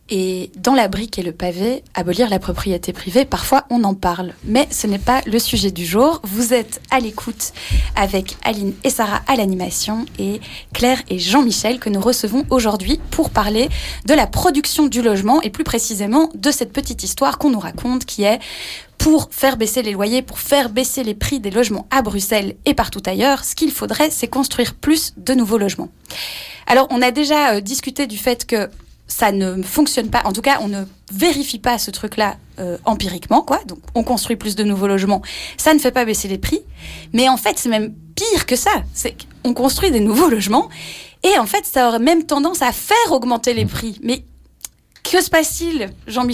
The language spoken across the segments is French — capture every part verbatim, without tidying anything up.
Et dans la brique et le pavé, abolir la propriété privée, parfois on en parle. Mais ce n'est pas le sujet du jour. Vous êtes à l'écoute avec Aline et Sarah à l'animation et Claire et Jean-Michel que nous recevons aujourd'hui pour parler de la production du logement et plus précisément de cette petite histoire qu'on nous raconte qui est pour faire baisser les loyers, pour faire baisser les prix des logements à Bruxelles et partout ailleurs, ce qu'il faudrait, c'est construire plus de nouveaux logements. Alors, on a déjà euh, discuté du fait que ça ne fonctionne pas. En tout cas, on ne vérifie pas ce truc-là euh, empiriquement, quoi. Donc, on construit plus de nouveaux logements. Ça ne fait pas baisser les prix. Mais en fait, c'est même pire que ça. C'est qu'on construit des nouveaux logements et en fait, ça aurait même tendance à faire augmenter les prix. Mais que se passe-t-il, Jean-Michel ?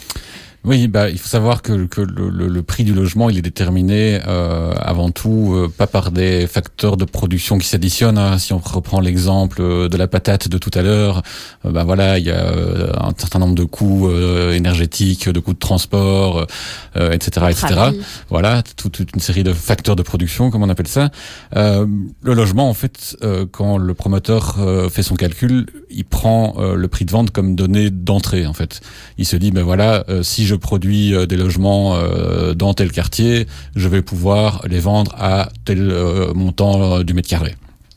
Oui, bah, il faut savoir que, que le, le, le prix du logement, il est déterminé euh, avant tout euh, pas par des facteurs de production qui s'additionnent. Hein. Si on reprend l'exemple de la patate de tout à l'heure, euh, bah voilà, il y a euh, un certain nombre de coûts euh, énergétiques, de coûts de transport, euh, et cetera, et cetera. Voilà, toute, toute une série de facteurs de production, comme on appelle ça. Euh, le logement, en fait, euh, quand le promoteur euh, fait son calcul, il prend euh, le prix de vente comme donnée d'entrée. En fait, il se dit, ben voilà, euh, si je produis euh, des logements euh, dans tel quartier, je vais pouvoir les vendre à tel euh, montant euh, du mètre carré.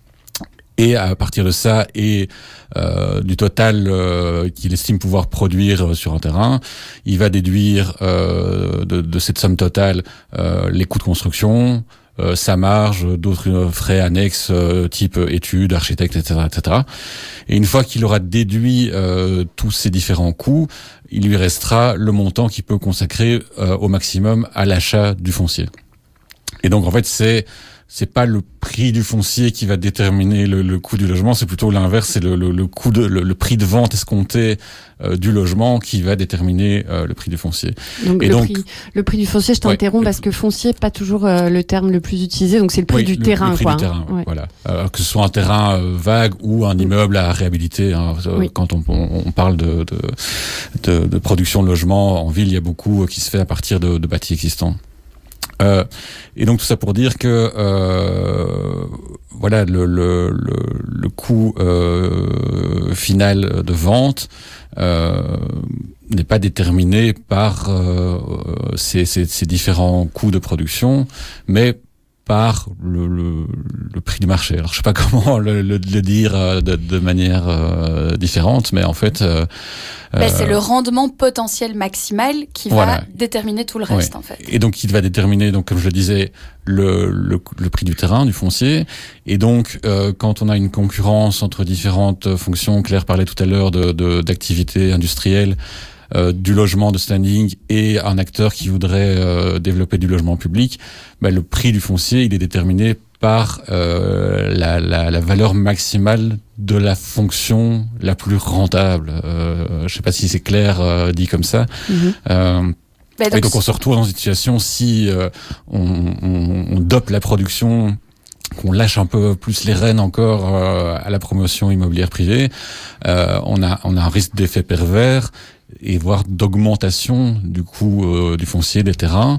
Et à partir de ça et euh, du total euh, qu'il estime pouvoir produire sur un terrain, il va déduire euh, de, de cette somme totale euh, les coûts de construction, euh, sa marge, d'autres frais annexes euh, type études, architecte, et cetera, et cetera. Et une fois qu'il aura déduit euh, tous ces différents coûts, il lui restera le montant qu'il peut consacrer euh, au maximum à l'achat du foncier. Et donc en fait, c'est c'est pas le prix du foncier qui va déterminer le, le coût du logement, c'est plutôt l'inverse, c'est le, le, le coût de le, le prix de vente escompté euh, du logement qui va déterminer euh, le prix du foncier. Donc, Et le, donc prix, le prix du foncier, je t'interromps ouais, parce que foncier, pas toujours euh, le terme le plus utilisé, donc c'est le prix oui, du le, terrain, le prix quoi. Du terrain, ouais. Voilà. Euh, que ce soit un terrain euh, vague ou un immeuble à réhabiliter. Hein, oui. Quand on, on, on parle de, de, de, de production de logement en ville, il y a beaucoup qui se fait à partir de, de bâtis existants. Euh, et donc tout ça pour dire que euh, voilà le le le, le coût euh, final de vente euh, n'est pas déterminé par euh, ces, ces, ces différents coûts de production, mais par le, le, le prix du marché. Alors je sais pas comment le, le, le dire de, de manière euh, différente, mais en fait, euh, ben, c'est le rendement potentiel maximal qui voilà. va déterminer tout le reste, ouais. en fait. Et donc il va déterminer, donc comme je le disais, le, le, le prix du terrain, du foncier. Et donc euh, quand on a une concurrence entre différentes fonctions, Claire parlait tout à l'heure de, de d'activités industrielles. Euh, du logement de standing et un acteur qui voudrait euh, développer du logement public, ben, le prix du foncier, il est déterminé par euh, la, la, la valeur maximale de la fonction la plus rentable. Euh, je ne sais pas si c'est clair euh, dit comme ça. Mm-hmm. Euh, ben donc, et donc on se retrouve dans une situation si euh, on, on, on dope la production, qu'on lâche un peu plus les rênes encore euh, à la promotion immobilière privée, euh, on a on a un risque d'effet pervers et voire d'augmentation du coût euh, du foncier, des terrains,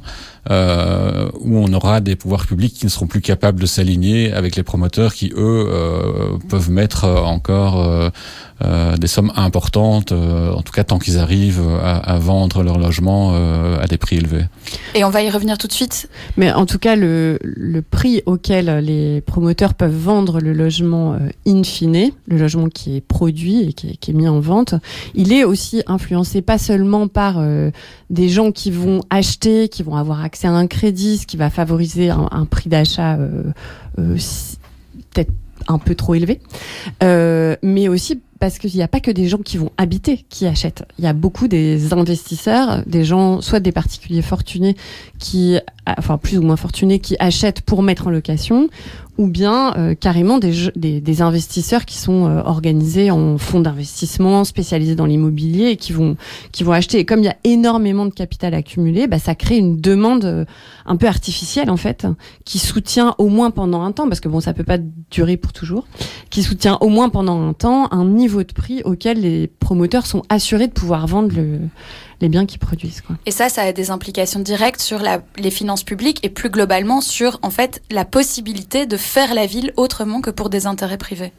euh, où on aura des pouvoirs publics qui ne seront plus capables de s'aligner avec les promoteurs qui, eux, euh, peuvent mettre encore euh, euh, des sommes importantes, euh, en tout cas tant qu'ils arrivent à, à vendre leur logement euh, à des prix élevés. Et on va y revenir tout de suite. Mais en tout cas, le, le prix auquel les promoteurs peuvent vendre le logement euh, in fine, le logement qui est produit et qui est, qui est mis en vente, il est aussi influencé pas seulement par euh, des gens qui vont acheter, qui vont avoir accès à un crédit, ce qui va favoriser un, un prix d'achat euh, euh, peut-être un peu trop élevé, euh, mais aussi parce qu'il n'y a pas que des gens qui vont habiter qui achètent. Il y a beaucoup des investisseurs, des gens, soit des particuliers fortunés qui, enfin plus ou moins fortunés, qui achètent pour mettre en location, ou bien euh, carrément des, des, des investisseurs qui sont euh, organisés en fonds d'investissement spécialisés dans l'immobilier et qui vont qui vont acheter. Et comme il y a énormément de capital accumulé, bah ça crée une demande euh, un peu artificielle en fait, qui soutient au moins pendant un temps, parce que bon ça peut pas durer pour toujours, qui soutient au moins pendant un temps un niveau de prix auquel les promoteurs sont assurés de pouvoir vendre le les biens qu'ils produisent, quoi. Et ça, ça a des implications directes sur la, les finances publiques et plus globalement sur, en fait, la possibilité de faire la ville autrement que pour des intérêts privés.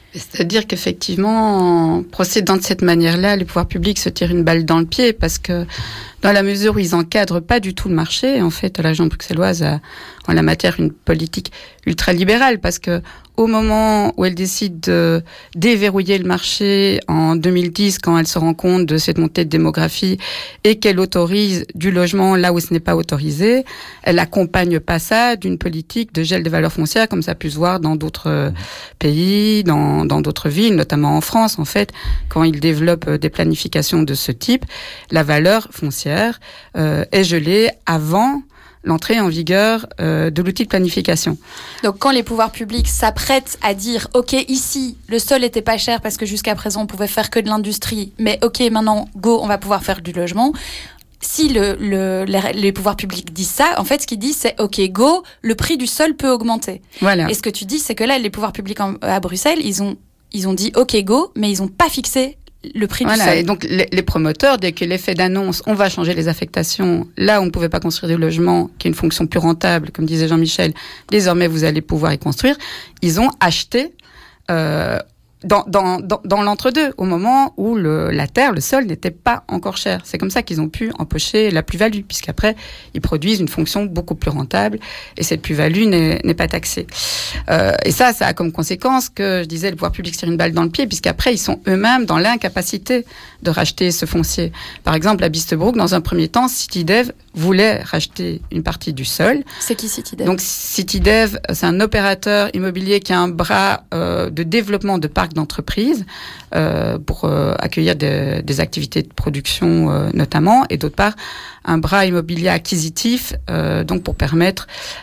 C'est-à-dire qu'effectivement, en procédant de cette manière-là, les pouvoirs publics se tirent une balle dans le pied parce que dans la mesure où ils encadrent pas du tout le marché, en fait, la région bruxelloise a en la matière une politique ultralibérale parce que au moment où elle décide de déverrouiller le marché en deux mille dix, quand elle se rend compte de cette montée de démographie et qu'elle autorise du logement là où ce n'est pas autorisé, elle accompagne pas ça d'une politique de gel des valeurs foncières comme ça a pu se voir dans d'autres pays, dans dans d'autres villes, notamment en France, en fait, quand ils développent des planifications de ce type, la valeur foncière euh, est gelée avant l'entrée en vigueur euh, de l'outil de planification. Donc quand les pouvoirs publics s'apprêtent à dire « Ok, ici, le sol était pas cher parce que jusqu'à présent, on pouvait faire que de l'industrie, mais ok, maintenant, go, on va pouvoir faire du logement », si le, le, les, les pouvoirs publics disent ça, en fait, ce qu'ils disent, c'est « Ok, go, le prix du sol peut augmenter. » Voilà. Et ce que tu dis, c'est que là, les pouvoirs publics en, à Bruxelles, ils ont, ils ont dit « Ok, go », mais ils n'ont pas fixé le prix voilà, du sol. Et donc les, les promoteurs, dès que l'effet d'annonce, on va changer les affectations, là où on ne pouvait pas construire des logements, qui est une fonction plus rentable, comme disait Jean-Michel, désormais vous allez pouvoir y construire, ils ont acheté euh, dans, dans, dans, dans l'entre-deux, au moment où le, la terre, le sol n'était pas encore cher. C'est comme ça qu'ils ont pu empocher la plus-value, puisqu'après, ils produisent une fonction beaucoup plus rentable, et cette plus-value n'est, n'est pas taxée. Euh, et ça, ça a comme conséquence que, je disais, le pouvoir public se tire une balle dans le pied, puisqu'après, ils sont eux-mêmes dans l'incapacité de racheter ce foncier. Par exemple, à Beesterbrook, dans un premier temps, CityDev voulait racheter une partie du sol. C'est qui CityDev ? Donc CityDev, c'est un opérateur immobilier qui a un bras euh, de développement de parcs d'entreprises euh, pour euh, accueillir de, des activités de production euh, notamment, et d'autre part un bras immobilier acquisitif euh, donc pour permettre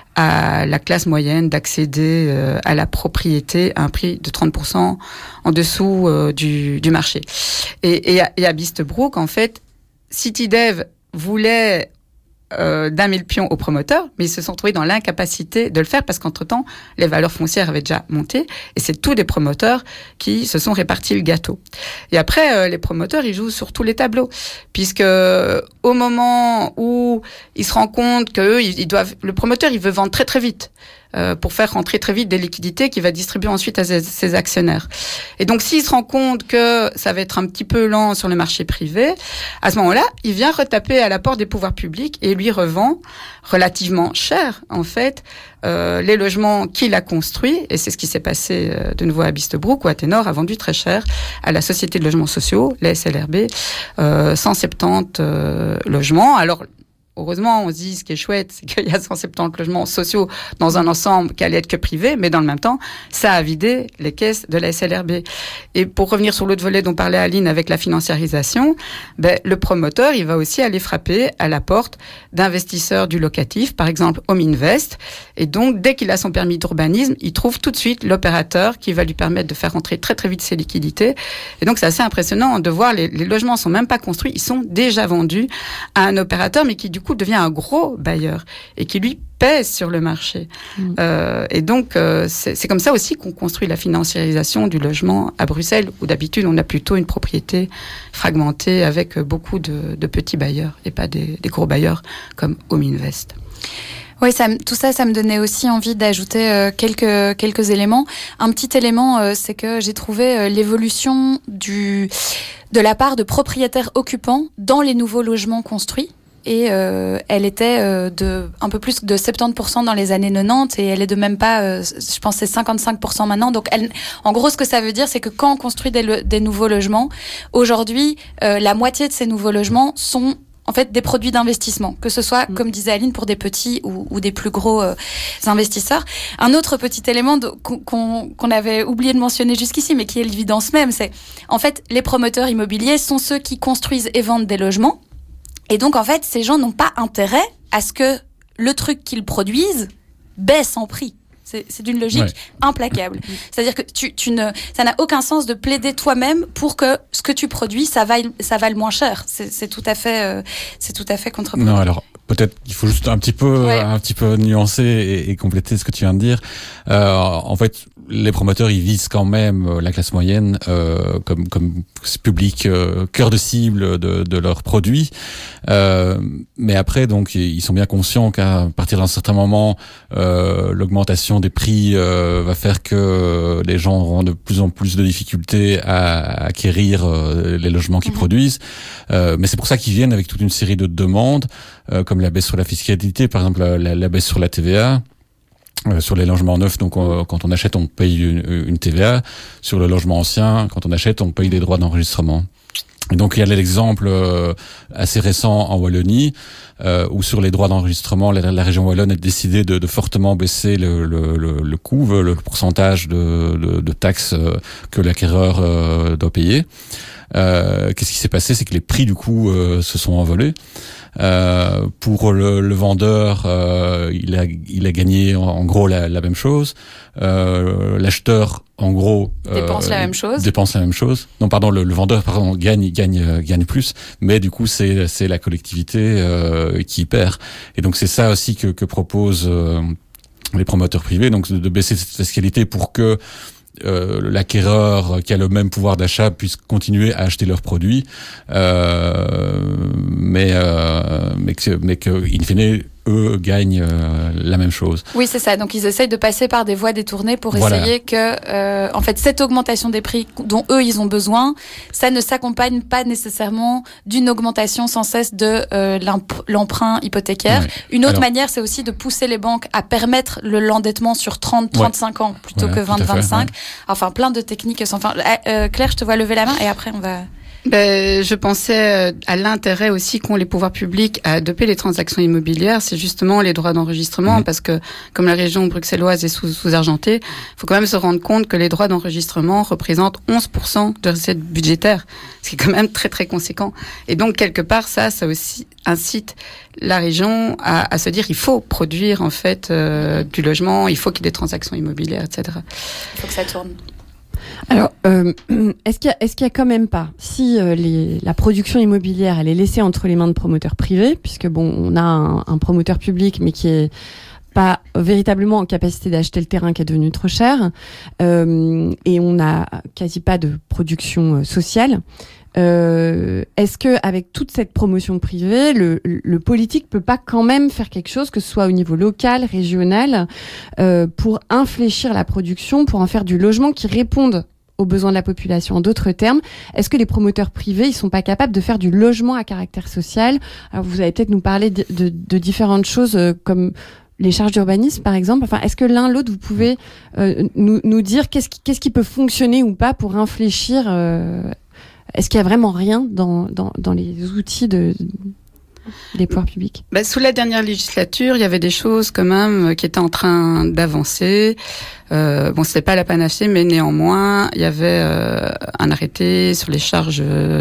à la classe moyenne d'accéder euh, à la propriété à un prix de trente pour cent en dessous euh, du, du marché. Et, et, à, et à Beesterbrook, en fait, CityDev voulait Euh, damer le pion aux promoteurs, mais ils se sont trouvés dans l'incapacité de le faire parce qu'entre-temps, les valeurs foncières avaient déjà monté et c'est tous des promoteurs qui se sont répartis le gâteau. Et après, euh, les promoteurs, ils jouent sur tous les tableaux, puisque euh, au moment où ils se rendent compte que eux, ils, ils doivent, le promoteur, il veut vendre très très vite euh, pour faire rentrer très vite des liquidités qu'il va distribuer ensuite à ses, ses actionnaires. Et donc, s'il se rend compte que ça va être un petit peu lent sur le marché privé, à ce moment-là, il vient retaper à la porte des pouvoirs publics et lui revend relativement cher, en fait, euh, les logements qu'il a construits. Et c'est ce qui s'est passé euh, de nouveau à Beesterbrook, où Athénor a vendu très cher à la Société de logements sociaux, la S L R B, euh, cent soixante-dix euh, logements. Alors, heureusement, on se dit, ce qui est chouette, c'est qu'il y a cent soixante-dix logements sociaux dans un ensemble qui allait être que privé, mais dans le même temps, ça a vidé les caisses de la S L R B. Et pour revenir sur l'autre volet dont parlait Aline avec la financiarisation, ben, le promoteur, il va aussi aller frapper à la porte d'investisseurs du locatif, par exemple Home Invest. Et donc, dès qu'il a son permis d'urbanisme, il trouve tout de suite l'opérateur qui va lui permettre de faire rentrer très très vite ses liquidités. Et donc, c'est assez impressionnant de voir, les, les logements sont même pas construits, ils sont déjà vendus à un opérateur, mais qui du coup devient un gros bailleur et qui lui pèse sur le marché. Mmh. Euh, et donc, euh, c'est, c'est comme ça aussi qu'on construit la financiarisation du logement à Bruxelles, où d'habitude on a plutôt une propriété fragmentée avec beaucoup de, de petits bailleurs et pas des, des gros bailleurs comme Home Invest. Oui, ça, tout ça, ça me donnait aussi envie d'ajouter euh, quelques quelques éléments. Un petit élément, euh, c'est que j'ai trouvé euh, l'évolution du de la part de propriétaires occupants dans les nouveaux logements construits. Et euh, elle était euh, de un peu plus de soixante-dix pour cent dans les années quatre-vingt-dix et elle est de même pas, euh, je pense c'est cinquante-cinq pour cent maintenant. Donc elle, en gros, ce que ça veut dire, c'est que quand on construit des, le, des nouveaux logements, aujourd'hui, euh, la moitié de ces nouveaux logements sont en fait des produits d'investissement, que ce soit, mmh. comme disait Aline, pour des petits ou, ou des plus gros euh, investisseurs. Un autre petit élément de, qu'on, qu'on avait oublié de mentionner jusqu'ici, mais qui est l'évidence même, c'est en fait les promoteurs immobiliers sont ceux qui construisent et vendent des logements. Et donc, en fait, ces gens n'ont pas intérêt à ce que le truc qu'ils produisent baisse en prix. C'est, c'est d'une logique ouais. implacable. C'est-à-dire que tu, tu ne, ça n'a aucun sens de plaider toi-même pour que ce que tu produis, ça vaille, ça vaille moins cher. C'est, c'est tout à fait, euh, c'est tout à fait contre-productif. Non, alors peut-être qu'il faut juste un petit peu, ouais. un petit peu nuancer et, et compléter ce que tu viens de dire. Euh, en fait, les promoteurs ils visent quand même la classe moyenne euh, comme comme public euh, cœur de cible de, de leurs produits. Euh, mais après donc ils sont bien conscients qu'à partir d'un certain moment euh, l'augmentation des prix euh, va faire que les gens auront de plus en plus de difficultés à acquérir euh, les logements qu'ils mmh. produisent. Euh, mais c'est pour ça qu'ils viennent avec toute une série de demandes euh, comme la baisse sur la fiscalité, par exemple la, la, la baisse sur la T V A. Euh, sur les logements neufs, donc on, quand on achète, on paye une, une T V A. Sur le logement ancien, quand on achète, on paye des droits d'enregistrement. Et donc il y a l'exemple euh, assez récent en Wallonie, euh, où sur les droits d'enregistrement, la, la région wallonne a décidé de, de fortement baisser le, le, le, le coût, le, le pourcentage de, de, de taxes euh, que l'acquéreur euh, doit payer. Euh, qu'est-ce qui s'est passé? C'est que les prix du coup euh, se sont envolés. Euh, pour le, le vendeur, euh, il a il a gagné en, en gros la, la même chose. Euh, l'acheteur, en gros, dépense euh, la même chose. Dépense la même chose. Non, pardon, le, le vendeur, pardon, gagne gagne euh, gagne plus, mais du coup c'est c'est la collectivité euh, qui perd. Et donc c'est ça aussi que que proposent euh, les promoteurs privés, donc de, de baisser cette fiscalité pour que Euh, l'acquéreur qui a le même pouvoir d'achat puisse continuer à acheter leurs produits, euh, mais euh, mais que mais que in fine eux gagnent euh, la même chose. Oui, c'est ça. Donc ils essayent de passer par des voies détournées pour voilà. essayer que, euh, en fait, cette augmentation des prix dont eux ils ont besoin, ça ne s'accompagne pas nécessairement d'une augmentation sans cesse de euh, l'emprunt hypothécaire. Ouais. Une autre Alors, manière, c'est aussi de pousser les banques à permettre le l'endettement sur trente, trente-cinq ouais. ans plutôt ouais, que vingt, vingt-cinq. Ouais. Enfin, plein de techniques sans fin. Euh, Claire, je te vois lever la main et après on va. Ben, je pensais à l'intérêt aussi qu'ont les pouvoirs publics à adopter les transactions immobilières, c'est justement les droits d'enregistrement, mmh. parce que comme la région bruxelloise est sous, sous-argentée, il faut quand même se rendre compte que les droits d'enregistrement représentent onze pour cent de recettes budgétaires, ce qui est quand même très très conséquent. Et donc quelque part ça, ça aussi incite la région à, à se dire il faut produire en fait euh, du logement, il faut qu'il y ait des transactions immobilières, et cetera. Il faut que ça tourne. Alors, euh, est-ce qu'il y a, est-ce qu'il y a quand même pas, si euh, les, la production immobilière elle est laissée entre les mains de promoteurs privés, puisque bon, on a un, un promoteur public mais qui est pas véritablement en capacité d'acheter le terrain qui est devenu trop cher, euh, et on n'a quasi pas de production euh, sociale. Euh, est-ce que avec toute cette promotion privée, le, le politique peut pas quand même faire quelque chose, que ce soit au niveau local, régional, euh, pour infléchir la production, pour en faire du logement qui réponde aux besoins de la population? En d'autres termes, est-ce que les promoteurs privés, ils sont pas capables de faire du logement à caractère social? Alors vous allez peut-être nous parler de, de, de différentes choses euh, comme les charges d'urbanisme, par exemple. Enfin, est-ce que l'un l'autre, vous pouvez euh, nous, nous dire qu'est-ce qui, qu'est-ce qui peut fonctionner ou pas pour infléchir euh, Est-ce qu'il y a vraiment rien dans, dans, dans les outils de, des pouvoirs publics? Bah, sous la dernière législature, il y avait des choses quand même qui étaient en train d'avancer. Euh, bon, c'était pas la panacée, mais néanmoins, il y avait euh, un arrêté sur les charges